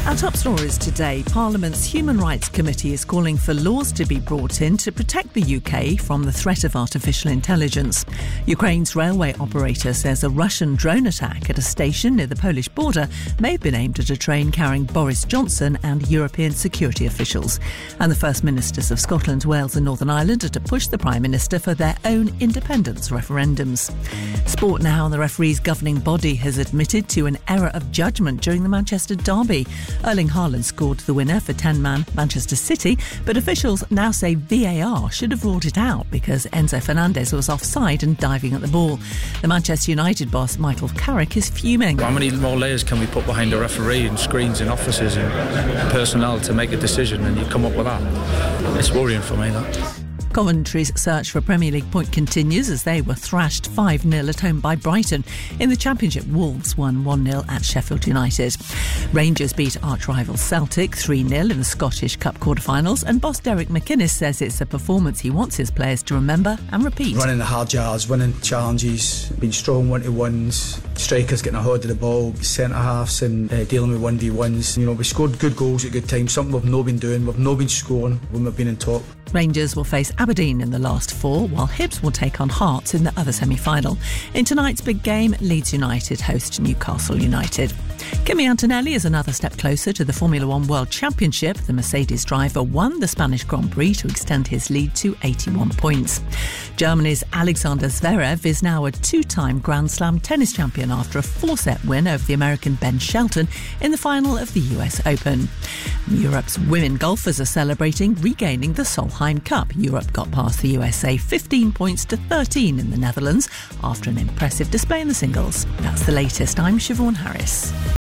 Our top stories today. Parliament's Human Rights Committee is calling for laws to be brought in to protect the UK from the threat of artificial intelligence. Ukraine's railway operator says a Russian drone attack at a station near the Polish border may have been aimed at a train carrying Boris Johnson and European security officials. And the First Ministers of Scotland, Wales and Northern Ireland are to push the Prime Minister for their own independence referendums. Sport now. The referees' governing body has admitted to an error of judgment during the Manchester derby. Erling Haaland scored the winner for 10-man Manchester City, but officials now say VAR should have ruled it out because Enzo Fernandez was offside and diving at the ball. The Manchester United boss, Michael Carrick, is fuming. How many more layers can we put behind a referee and screens and officers and personnel to make a decision, and you come up with that? It's worrying for me, that. Coventry's search for Premier League point continues as they were thrashed 5-0 at home by Brighton. In the Championship, Wolves won 1-0 at Sheffield United. Rangers beat arch-rival Celtic 3-0 in the Scottish Cup quarter-finals, and boss Derek McInnes says it's a performance he wants his players to remember and repeat. Running the hard yards, winning challenges, being strong one-to-ones, strikers getting a hold of the ball, centre-halves and dealing with 1v1s. You know, we scored good goals at good times, something we've not been doing. We've not been scoring when we've been in top. Rangers will face Aberdeen in the last four, while Hibs will take on Hearts in the other semi-final. In tonight's big game, Leeds United host Newcastle United. Kimi Antonelli is another step closer to the Formula One World Championship. The Mercedes driver won the Spanish Grand Prix to extend his lead to 81 points. Germany's Alexander Zverev is now a two-time Grand Slam tennis champion after a 4-set win over the American Ben Shelton in the final of the US Open. Europe's women golfers are celebrating regaining the Solheim Cup. Europe got past the USA 15 points to 13 in the Netherlands after an impressive display in the singles. That's the latest. I'm Siobhan Harris.